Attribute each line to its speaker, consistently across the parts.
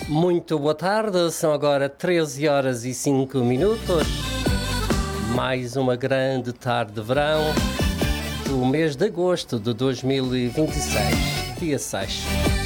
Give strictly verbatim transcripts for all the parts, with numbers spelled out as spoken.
Speaker 1: Muito boa tarde, são agora treze horas e cinco minutos. Mais uma grande tarde de verão do mês de agosto de dois mil e vinte e seis, dia seis.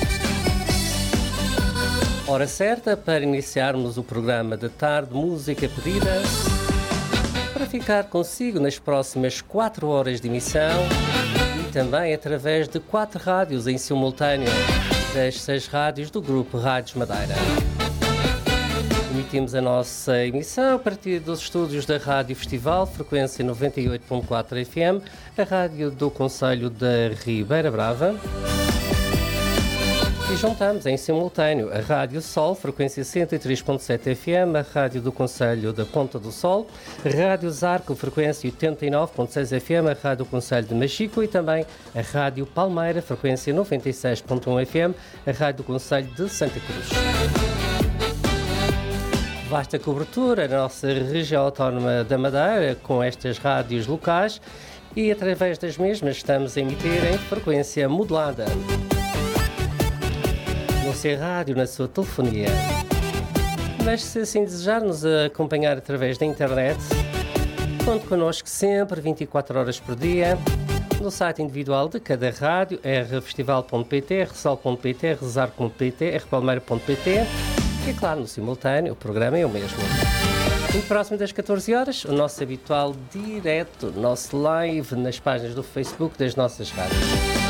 Speaker 1: Hora certa para iniciarmos o programa de tarde Música Pedida, para ficar consigo nas próximas quatro horas de emissão e também através de quatro rádios em simultâneo, das seis rádios do Grupo Rádios Madeira. Emitimos a nossa emissão a partir dos estúdios da Rádio Festival, frequência noventa e oito ponto quatro F M, a rádio do Concelho da Ribeira Brava. E juntamos em simultâneo a Rádio Sol, frequência cento e três ponto sete F M, a rádio do Concelho da Ponta do Sol, Rádio Zarco, frequência oitenta e nove ponto seis F M, a rádio do Concelho de Machico e também a Rádio Palmeira, frequência noventa e seis ponto um F M, a rádio do Concelho de Santa Cruz. Vasta cobertura na nossa região autónoma da Madeira com estas rádios locais e através das mesmas estamos a emitir em frequência modulada no seu rádio, na sua telefonia. Mas se assim desejar nos acompanhar através da internet, conte connosco sempre, vinte e quatro horas por dia, no site individual de cada rádio, r festival ponto p t, r sol ponto p t, r zarco ponto p t, r palmeira ponto p t e, claro, no simultâneo, o programa é o mesmo. E próximo das catorze horas, o nosso habitual direto, nosso live nas páginas do Facebook das nossas rádios.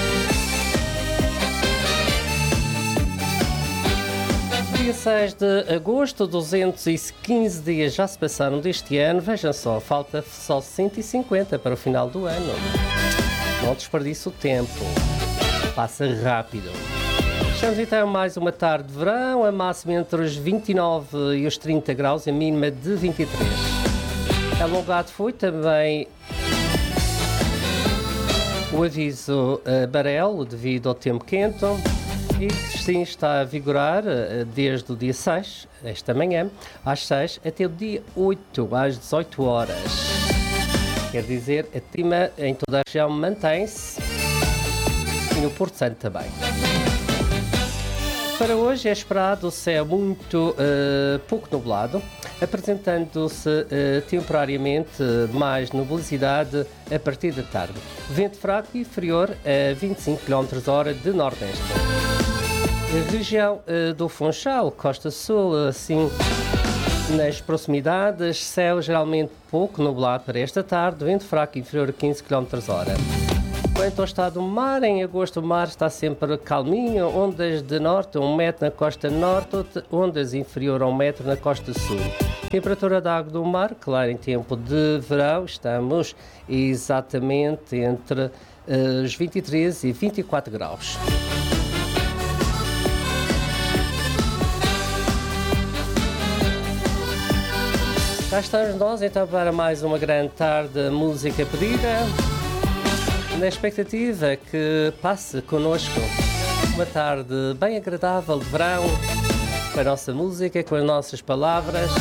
Speaker 1: Dia seis de agosto, duzentos e quinze dias já se passaram deste ano. Vejam só, falta só cento e cinquenta para o final do ano. Não desperdice o tempo, passa rápido. Estamos então mais uma tarde de verão, a máxima entre os vinte e nove e os trinta graus, a mínima de vinte e três. Alongado foi também o aviso amarelo devido ao tempo quente, e que sim está a vigorar desde o dia seis, esta manhã, às seis, até o dia oito, às dezoito horas. Quer dizer, a clima em toda a região mantém-se e no Porto Santo também. Para hoje é esperado o céu muito uh, pouco nublado, apresentando-se uh, temporariamente mais nubosidade a partir da tarde. Vento fraco e inferior a vinte e cinco quilómetros por hora de nordeste. A região uh, do Funchal, Costa Sul, assim nas proximidades, céu geralmente pouco nublado para esta tarde, vento fraco inferior a quinze quilómetros por hora. Quanto ao estado do mar, em agosto o mar está sempre calminho, ondas de norte a um metro na costa norte, ondas inferior a um metro na costa sul. Temperatura da água do mar, claro, em tempo de verão, estamos exatamente entre uh, os vinte e três e vinte e quatro graus. Já estamos nós então para mais uma grande tarde de música pedida, na expectativa que passe connosco uma tarde bem agradável de verão, com a nossa música, com as nossas palavras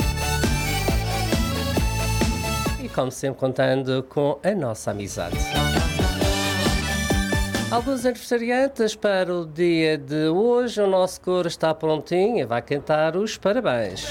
Speaker 1: e, como sempre, contando com a nossa amizade. Alguns aniversariantes para o dia de hoje, o nosso coro está prontinho e vai cantar os parabéns.